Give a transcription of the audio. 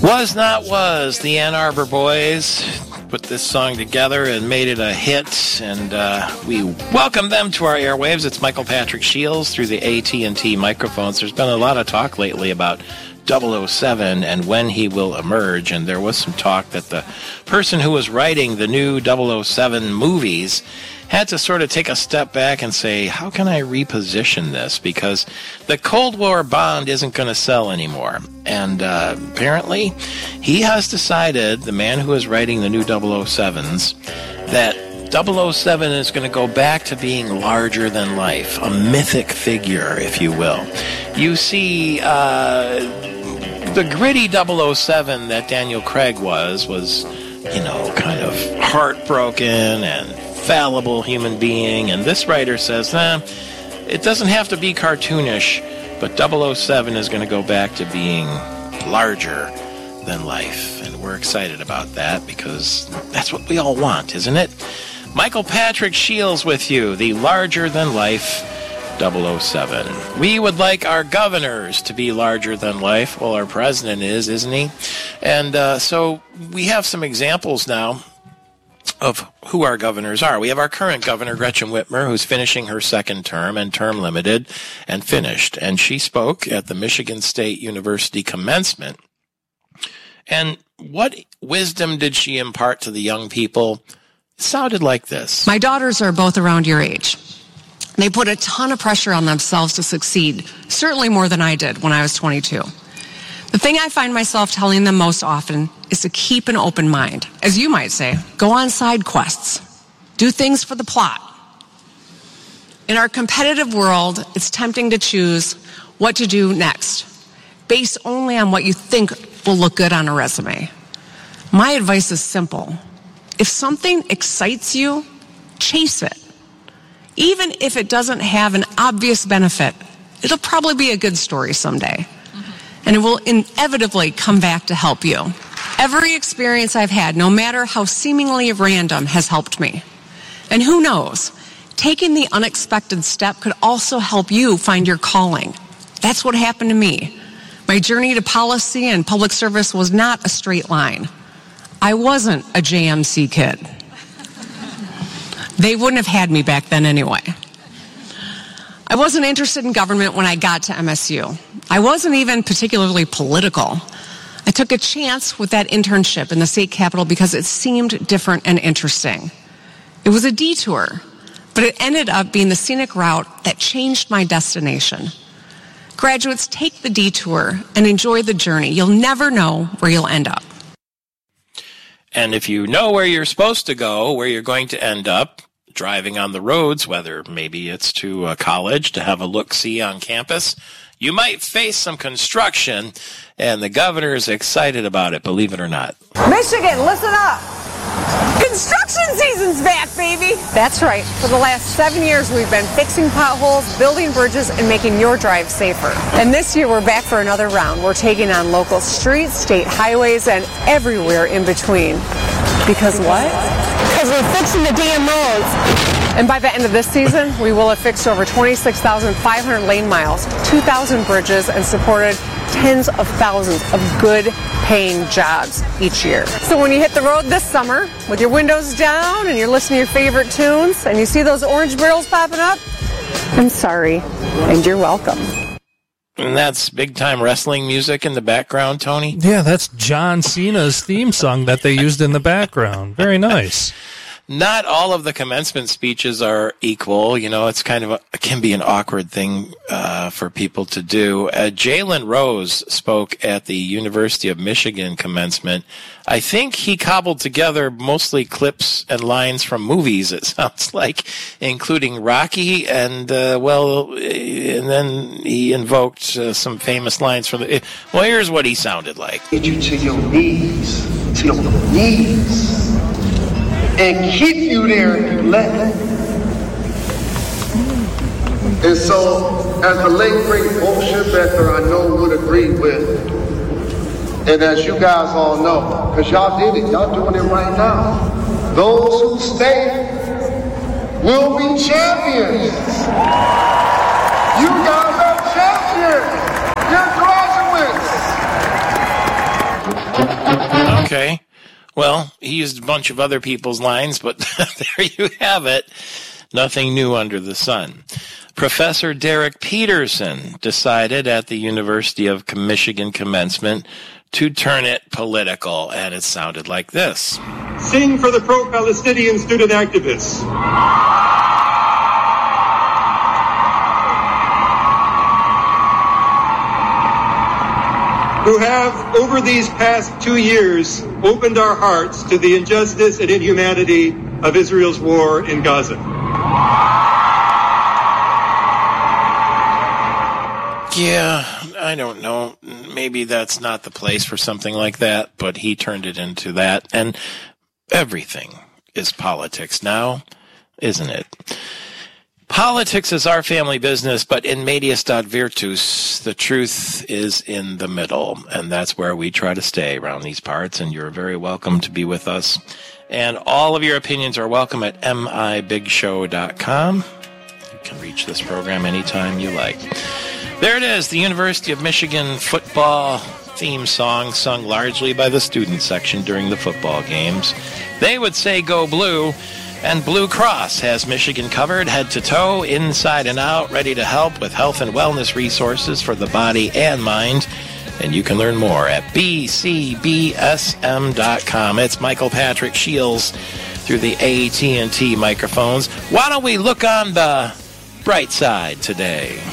Was Not Was, the Ann Arbor Boys put this song together and made it a hit, and we welcome them to our airwaves. It's Michael Patrick Shields through the AT&T microphones. There's been a lot of talk lately about 007 and when he will emerge, and there was some talk that the person who was writing the new 007 movies had to sort of take a step back and say, how can I reposition this? Because the Cold War Bond isn't going to sell anymore. And apparently, he has decided, the man who is writing the new 007s, that 007 is going to go back to being larger than life, a mythic figure, if you will. You see, the gritty 007 that Daniel Craig was, kind of heartbroken and fallible human being, and this writer says, it doesn't have to be cartoonish, but 007 is going to go back to being larger than life, and we're excited about that because that's what we all want, isn't it? Michael Patrick Shields with you, the larger than life 007. We would like our governors to be larger than life. Well, our president is, isn't he? And so we have some examples now of who our governors are. We have our current governor, Gretchen Whitmer, who's finishing her second term and term limited and finished. And she spoke at the Michigan State University commencement. And what wisdom did she impart to the young people? It sounded like this. My daughters are both around your age. They put a ton of pressure on themselves to succeed, certainly more than I did when I was 22. The thing I find myself telling them most often is to keep an open mind. As you might say, go on side quests. Do things for the plot. In our competitive world, it's tempting to choose what to do next, based only on what you think will look good on a resume. My advice is simple. If something excites you, chase it. Even if it doesn't have an obvious benefit, it'll probably be a good story someday. And it will inevitably come back to help you. Every experience I've had, no matter how seemingly random, has helped me. And who knows, taking the unexpected step could also help you find your calling. That's what happened to me. My journey to policy and public service was not a straight line. I wasn't a JMC kid. They wouldn't have had me back then anyway. I wasn't interested in government when I got to MSU. I wasn't even particularly political. I took a chance with that internship in the state capitol because it seemed different and interesting. It was a detour, but it ended up being the scenic route that changed my destination. Graduates, take the detour and enjoy the journey. You'll never know where you'll end up. And if you know where you're supposed to go, where you're going to end up, driving on the roads, whether maybe it's to a college to have a look-see on campus, you might face some construction, and the governor is excited about it, believe it or not. Michigan, listen up. Construction season's back, baby. That's right. For the last 7 years, we've been fixing potholes, building bridges, and making your drive safer. And this year, we're back for another round. We're taking on local streets, state highways, and everywhere in between. Because what? Because we're fixing the damn roads. And by the end of this season, we will have fixed over 26,500 lane miles, 2,000 bridges, and supported tens of thousands of good-paying jobs each year. So when you hit the road this summer with your windows down and you're listening to your favorite tunes and you see those orange barrels popping up, I'm sorry, and you're welcome. And that's big-time wrestling music in the background, Tony? Yeah, that's John Cena's theme song that they used in the background. Very nice. Not all of the commencement speeches are equal. You know, it's kind of it can be an awkward thing for people to do. Jalen Rose spoke at the University of Michigan commencement. I think he cobbled together mostly clips and lines from movies, it sounds like, including Rocky, and and then he invoked some famous lines from the... Well, here's what he sounded like. Get you to your knees, and keep you there if you let it. And so, as the late great Moshe Becker, I know would agree with, and as you guys all know, because y'all did it, y'all doing it right now, those who stay will be champions. You guys are champions. You're graduates. Okay. Well, he used a bunch of other people's lines, but there you have it. Nothing new under the sun. Professor Derek Peterson decided at the University of Michigan commencement to turn it political, and it sounded like this. Sing for the pro-Palestinian student activists. Who have, over these past 2 years, opened our hearts to the injustice and inhumanity of Israel's war in Gaza. Yeah, I don't know. Maybe that's not the place for something like that, but he turned it into that. And everything is politics now, isn't it? Politics is our family business, but in medias virtus, the truth is in the middle, and that's where we try to stay around these parts, and you're very welcome to be with us. And all of your opinions are welcome at mibigshow.com. You can reach this program anytime you like. There it is, the University of Michigan football theme song sung largely by the student section during the football games. They would say go blue. And Blue Cross has Michigan covered head to toe, inside and out, ready to help with health and wellness resources for the body and mind. And you can learn more at bcbsm.com. It's Michael Patrick Shields through the AT&T microphones. Why don't we look on the bright side today?